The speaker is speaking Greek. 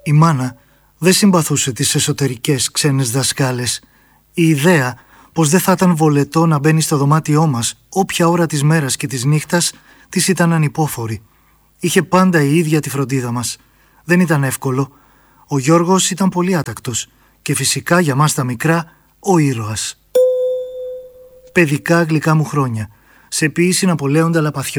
Η μάνα δεν συμπαθούσε τις εσωτερικές ξένες δασκάλες. Η ιδέα πως δεν θα ήταν βολετό να μπαίνει στο δωμάτιό μας όποια ώρα της μέρας και της νύχτας της ήταν ανυπόφορη. Είχε πάντα η ίδια τη φροντίδα μας. Δεν ήταν εύκολο. Ο Γιώργος ήταν πολύ άτακτος και φυσικά για μας τα μικρά ο ήρωας. Παιδικά γλυκά μου χρόνια. Σε ποίηση Ναπολέοντα Λαπαθιώτη.